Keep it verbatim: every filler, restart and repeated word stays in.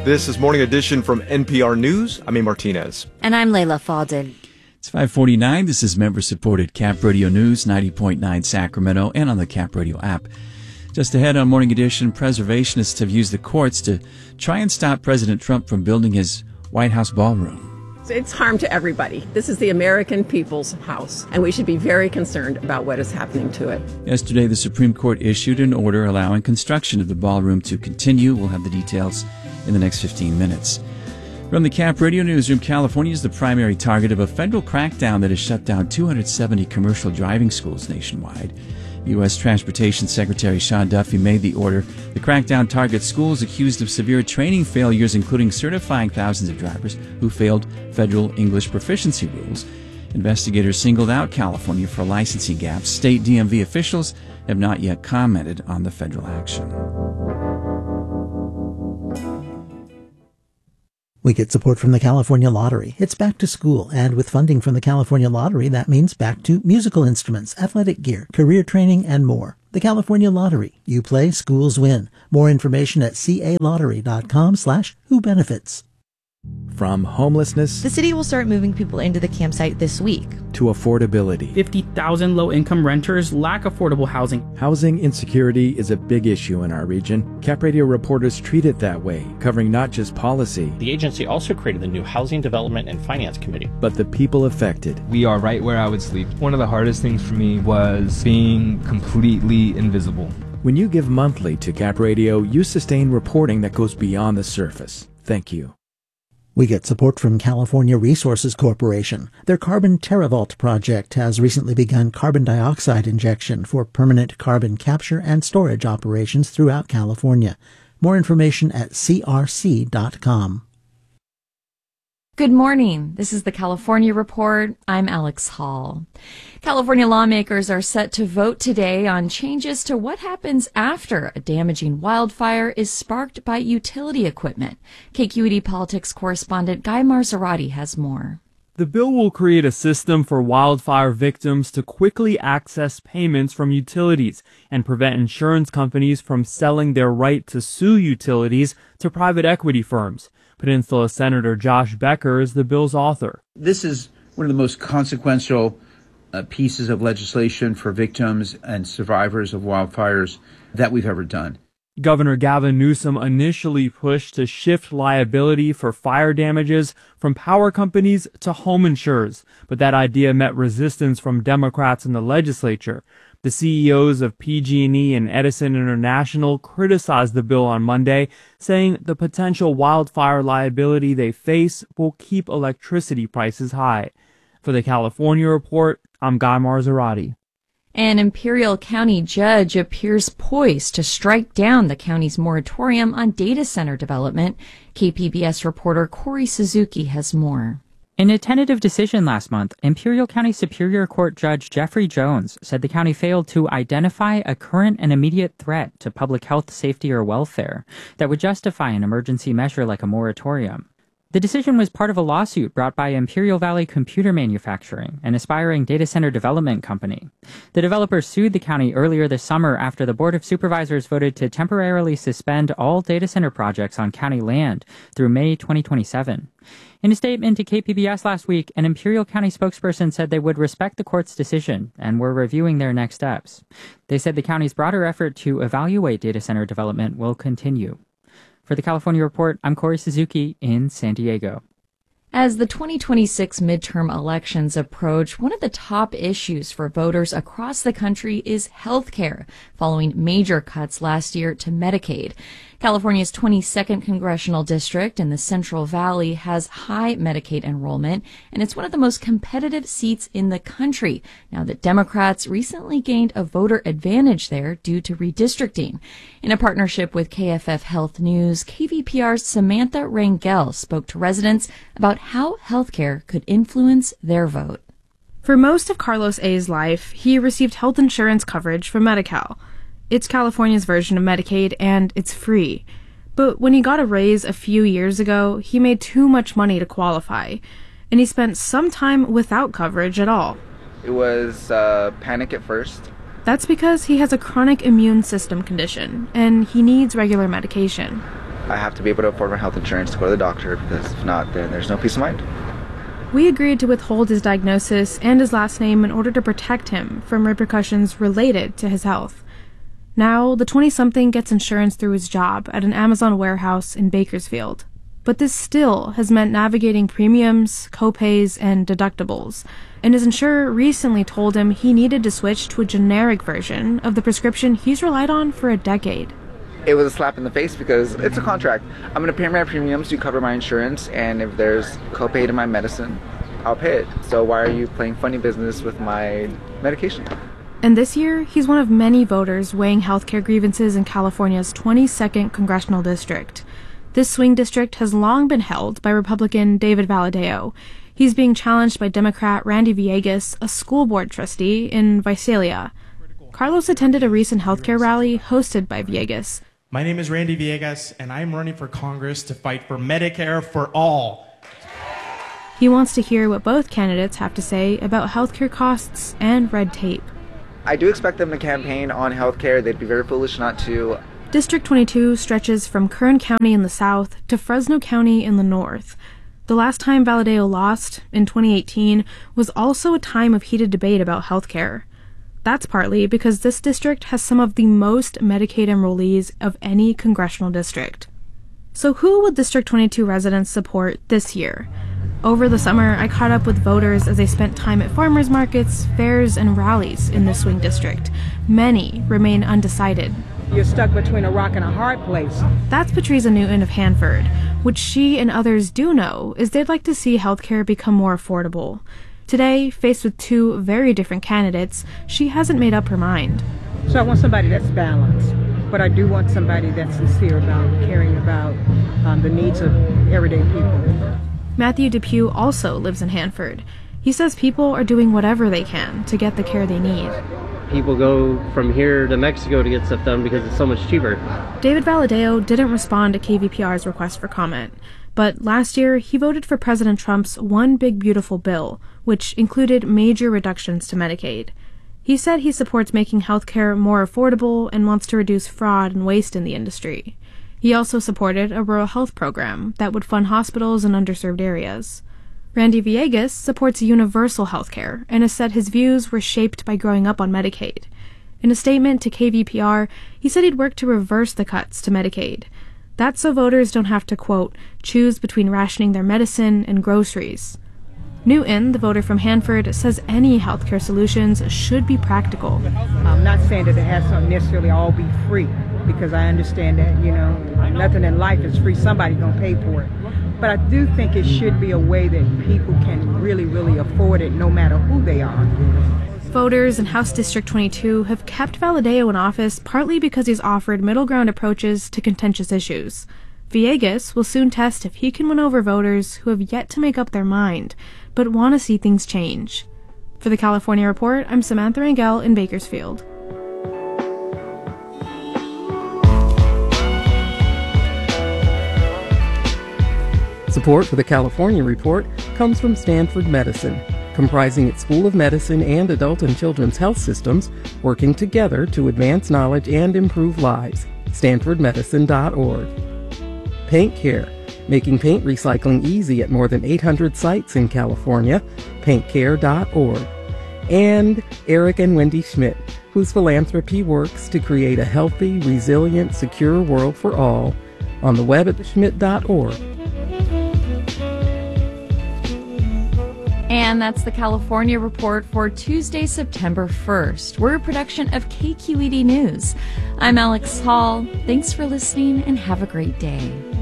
This is Morning Edition from N P R News. I'm A. Martinez. And I'm Layla Fadel. It's five forty-nine. This is member-supported Cap Radio News, ninety point nine Sacramento, and on the Cap Radio app. Just ahead on Morning Edition, preservationists have used the courts to try and stop President Trump from building his White House ballroom. It's harm to everybody. This is the American people's house, and we should be very concerned about what is happening to it. Yesterday, the Supreme Court issued an order allowing construction of the ballroom to continue. We'll have the details in the next fifteen minutes. From the Cap Radio Newsroom, California is the primary target of a federal crackdown that has shut down two hundred seventy commercial driving schools nationwide. U S. Transportation Secretary Sean Duffy made the order. The crackdown targets schools accused of severe training failures, including certifying thousands of drivers who failed federal English proficiency rules. Investigators singled out California for licensing gaps. State D M V officials have not yet commented on the federal action. We get support from the California Lottery. It's back to school, and with funding from the California Lottery, that means back to musical instruments, athletic gear, career training, and more. The California Lottery. You play, schools win. More information at calottery.com slash who benefits. From homelessness, The city will start moving people into the campsite this week. to affordability. fifty thousand low-income renters lack affordable housing. Housing insecurity is a big issue in our region. Cap Radio reporters treat it that way, covering not just policy, The agency also created the new Housing Development and Finance Committee. but the people affected. We are right where I would sleep. One of the hardest things for me was being completely invisible. When you give monthly to Cap Radio, you sustain reporting that goes beyond the surface. Thank you. We get support from California Resources Corporation. Their Carbon TerraVault project has recently begun carbon dioxide injection for permanent carbon capture and storage operations throughout California. More information at c r c dot com. Good morning. This is the California Report. I'm Alex Hall. California lawmakers are set to vote today on changes to what happens after a damaging wildfire is sparked by utility equipment. K Q E D politics correspondent Guy Marzorati has more. The bill will create a system for wildfire victims to quickly access payments from utilities and prevent insurance companies from selling their right to sue utilities to private equity firms. Peninsula Senator Josh Becker is the bill's author. This is one of the most consequential uh, pieces of legislation for victims and survivors of wildfires that we've ever done. Governor Gavin Newsom initially pushed to shift liability for fire damages from power companies to home insurers, but that idea met resistance from Democrats in the legislature. The C E Os of P G and E and Edison International criticized the bill on Monday, saying the potential wildfire liability they face will keep electricity prices high. For the California Report, I'm Guy Marzorati. An Imperial County judge appears poised to strike down the county's moratorium on data center development. K P B S reporter Corey Suzuki has more. In a tentative decision last month, Imperial County Superior Court Judge Jeffrey Jones said the county failed to identify a current and immediate threat to public health, safety, or welfare that would justify an emergency measure like a moratorium. The decision was part of a lawsuit brought by Imperial Valley Computer Manufacturing, an aspiring data center development company. The developer sued the county earlier this summer after the Board of Supervisors voted to temporarily suspend all data center projects on county land through May twenty twenty-seven. In a statement to K P B S last week, an Imperial County spokesperson said they would respect the court's decision and were reviewing their next steps. They said the county's broader effort to evaluate data center development will continue. For the California Report, I'm Corey Suzuki in San Diego. As the twenty twenty-six midterm elections approach, one of the top issues for voters across the country is health care, following major cuts last year to Medicaid. California's twenty-second congressional district in the Central Valley has high Medicaid enrollment, and it's one of the most competitive seats in the country, now that Democrats recently gained a voter advantage there due to redistricting. In a partnership with K F F Health News, K V P R's Samantha Rangel spoke to residents about how healthcare could influence their vote. For most of Carlos A's life, he received health insurance coverage from Medi-Cal. It's California's version of Medicaid, and it's free. But when he got a raise a few years ago, he made too much money to qualify, and he spent some time without coverage at all. It was uh, panic at first. That's because he has a chronic immune system condition, and he needs regular medication. I have to be able to afford my health insurance to go to the doctor, because if not, then there's no peace of mind. We agreed to withhold his diagnosis and his last name in order to protect him from repercussions related to his health. Now, the twenty-something gets insurance through his job at an Amazon warehouse in Bakersfield. But this still has meant navigating premiums, copays, and deductibles, and his insurer recently told him he needed to switch to a generic version of the prescription he's relied on for a decade. It was a slap in the face because it's a contract. I'm going to pay my premiums to cover my insurance, and if there's copay to my medicine, I'll pay it. So why are you playing funny business with my medication? And this year, he's one of many voters weighing healthcare grievances in California's twenty-second congressional district. This swing district has long been held by Republican David Valadao. He's being challenged by Democrat Randy Villegas, a school board trustee in Visalia. Carlos attended a recent healthcare rally hosted by Villegas. My name is Randy Villegas, and I'm running for Congress to fight for Medicare for all. He wants to hear what both candidates have to say about healthcare costs and red tape. I do expect them to campaign on healthcare. They'd be very foolish not to. District twenty-two stretches from Kern County in the south to Fresno County in the north. The last time Valadao lost, in twenty eighteen, was also a time of heated debate about healthcare. That's partly because this district has some of the most Medicaid enrollees of any congressional district. So who will District twenty-two residents support this year? Over the summer, I caught up with voters as they spent time at farmers markets, fairs, and rallies in the swing district. Many remain undecided. You're stuck between a rock and a hard place. That's Patricia Newton of Hanford. What she and others do know is they'd like to see healthcare become more affordable. Today, faced with two very different candidates, she hasn't made up her mind. So I want somebody that's balanced, but I do want somebody that's sincere about caring about um, the needs of everyday people. Matthew Depew also lives in Hanford. He says people are doing whatever they can to get the care they need. People go from here to Mexico to get stuff done because it's so much cheaper. David Valadao didn't respond to K V P R's request for comment, but last year he voted for President Trump's One Big Beautiful Bill, which included major reductions to Medicaid. He said he supports making healthcare more affordable and wants to reduce fraud and waste in the industry. He also supported a rural health program that would fund hospitals in underserved areas. Randy Villegas supports universal health care and has said his views were shaped by growing up on Medicaid. In a statement to K V P R, he said he'd work to reverse the cuts to Medicaid. That's so voters don't have to, quote, choose between rationing their medicine and groceries. Newton, the voter from Hanford, says any healthcare solutions should be practical. I'm not saying that it has to necessarily all be free, because I understand that, you know, nothing in life is free. Somebody's going to pay for it. But I do think it should be a way that people can really, really afford it no matter who they are. Voters in House District twenty-two have kept Valadao in office partly because he's offered middle ground approaches to contentious issues. Villegas will soon test if he can win over voters who have yet to make up their mind, but want to see things change. For the California Report, I'm Samantha Rangel in Bakersfield. Support for the California Report comes from Stanford Medicine, comprising its School of Medicine and Adult and Children's Health Systems, working together to advance knowledge and improve lives. stanford medicine dot org. Paint Care, making paint recycling easy at more than eight hundred sites in California. paint care dot org. And Eric and Wendy Schmidt, whose philanthropy works to create a healthy, resilient, secure world for all, on the web at schmidt dot org. And that's the California Report for Tuesday, September first. We're a production of K Q E D News. I'm Alex Hall. Thanks for listening and have a great day.